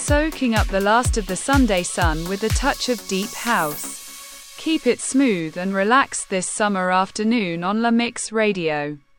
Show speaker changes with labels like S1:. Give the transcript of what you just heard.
S1: soaking up the last of the Sunday sun with a touch of deep house. Keep it smooth and relaxed this summer afternoon on La Mix Radio.